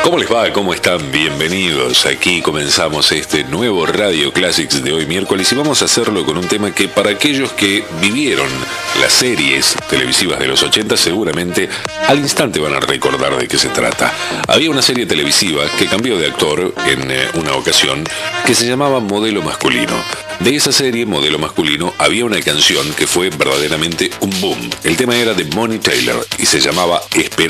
¿Cómo les va? ¿Cómo están? Bienvenidos. Aquí comenzamos este nuevo Radio Classics de hoy miércoles y vamos a hacerlo con un tema que para aquellos que vivieron las series televisivas de los 80 seguramente al instante van a recordar de qué se trata. Había una serie televisiva que cambió de actor en una ocasión que se llamaba Modelo Masculino. De esa serie, Modelo Masculino, había una canción que fue verdaderamente un boom. El tema era de Bonnie Tyler y se llamaba Esperanza.